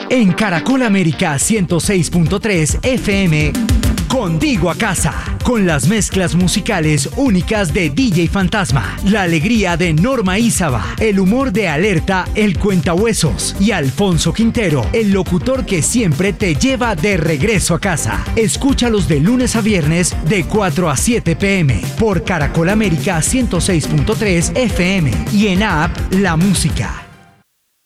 En Caracol América 106.3 FM, contigo a casa, con las mezclas musicales únicas de DJ Fantasma, la alegría de Norma Ízaba, el humor de Alerta, el cuentahuesos, y Alfonso Quintero, el locutor que siempre te lleva de regreso a casa. Escúchalos de lunes a viernes de 4 a 7 p.m. por Caracol América 106.3 FM y en app La Música.